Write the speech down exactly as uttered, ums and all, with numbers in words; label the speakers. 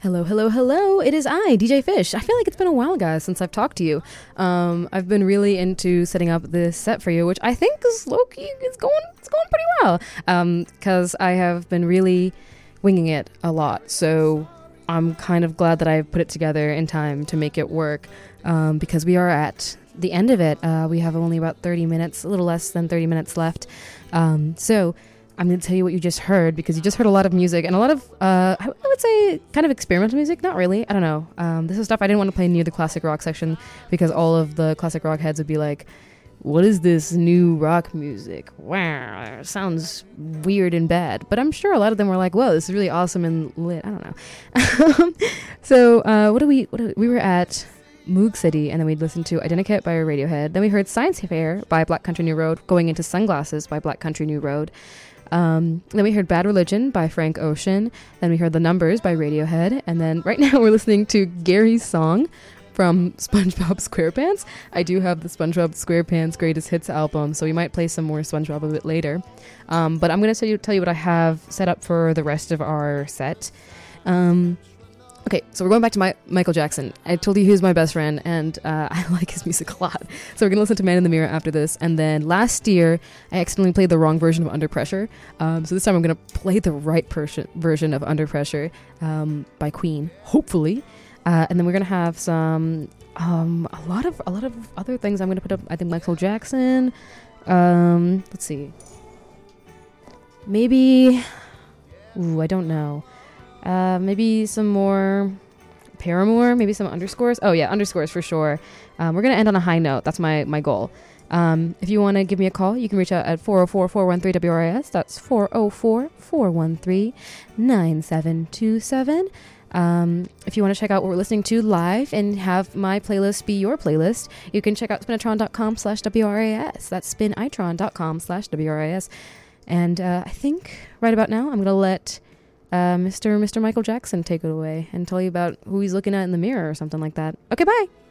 Speaker 1: Hello, hello, hello. It is I, D J Fish. I feel like it's been a while, guys, since I've talked to you. Um, I've been really into setting up this set for you, which I think is low-key, it's going, it's going pretty well. Um, because I have been really winging it a lot. So I'm kind of glad that I put it together in time to make it work. Um, because we are at the end of it. Uh, we have only about thirty minutes, a little less than thirty minutes left. Um, so I'm going to tell you what you just heard, because you just heard a lot of music and a lot of, uh, I would say, kind of experimental music. Not really. I don't know. Um, this is stuff I didn't want to play near the classic rock section, because all of the classic rock heads would be like, what is this new rock music? Wow, it sounds weird and bad. But I'm sure a lot of them were like, whoa, this is really awesome and lit. I don't know. so uh, what do we, what do we, we were at Moog City, and then we listened to Identikit by Radiohead. Then we heard Science Fair by Black Country New Road, Going Into Sunglasses by Black Country New Road. Um, then we heard Bad Religion by Frank Ocean. Then we heard The Numbers by Radiohead. And then right now we're listening to Gary's Song from SpongeBob SquarePants. I do have the SpongeBob SquarePants Greatest Hits album, so we might play some more SpongeBob a bit later. Um, but I'm going to tell you, tell you what I have set up for the rest of our set. Um... Okay, so we're going back to my Michael Jackson. I told you he was my best friend, and uh, I like his music a lot. So we're going to listen to Man in the Mirror after this. And then last year, I accidentally played the wrong version of Under Pressure. Um, so this time I'm going to play the right per- version of Under Pressure um, by Queen, hopefully. Uh, and then we're going to have some, um, a lot of a lot of other things I'm going to put up. I think Michael Jackson. Um, let's see. Maybe, ooh, I don't know. Uh, maybe some more Paramore, maybe some underscores. Oh yeah, underscores for sure. Um, we're going to end on a high note. That's my, my goal. Um, if you want to give me a call, you can reach out at four oh four, four one three, W R I S. That's four oh four, four one three, nine seven two seven. Um, if you want to check out what we're listening to live and have my playlist be your playlist, you can check out spinitron.com slash WRIS. That's spinitron.com slash WRIS. And uh, I think right about now I'm going to let Uh, Mister Mister Michael Jackson take it away and tell you about who he's looking at in the mirror or something like that. Okay, bye.